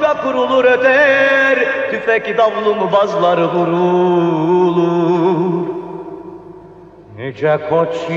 Kavga kurulur öter, tüfek davlum bazları vurulur. Nice koç